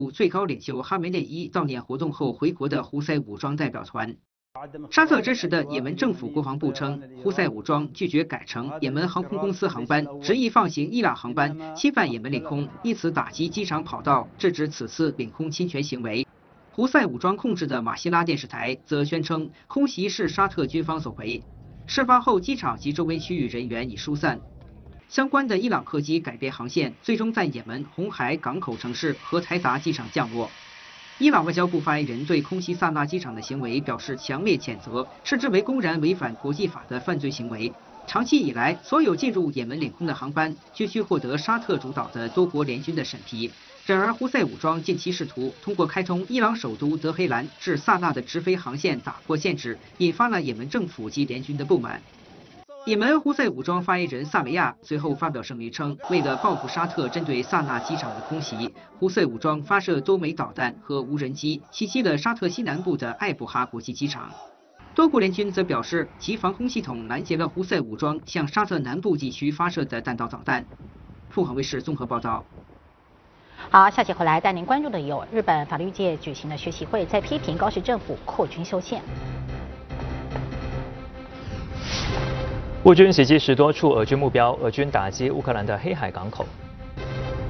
最高领袖哈梅内伊悼念活动后回国的胡塞武装代表团。沙特支持的也门政府国防部称，胡塞武装拒绝改乘也门航空公司航班，执意放行伊朗航班，侵犯也门领空，以此打击机场跑道，制止此次领空侵权行为。胡塞武装控制的马希拉电视台则宣称，空袭是沙特军方所为。事发后，机场及周围区域人员已疏散。相关的伊朗客机改变航线，最终在也门红海港口城市和台达机场降落。伊朗外交部发言人对空袭萨那机场的行为表示强烈谴责，视之为公然违反国际法的犯罪行为。长期以来，所有进入也门领空的航班均需获得沙特主导的多国联军的审批。然而，胡塞武装近期试图通过开通伊朗首都德黑兰至萨那的直飞航线打破限制，引发了也门政府及联军的不满。也门胡塞武装发言人萨维亚随后发表声明称，为了报复沙特针对萨那机场的空袭，胡塞武装发射多枚导弹和无人机，袭击了沙特西南部的艾布哈国际机场。多国联军则表示，其防空系统拦截了胡塞武装向沙特南部地区发射的弹道导弹。凤凰卫视综合报道。 好，下期回来带您关注的有日本法律界举行的学习会，在批评高市政府扩军修宪。 乌军袭击10多处俄军目标，俄军打击乌克兰的黑海港口。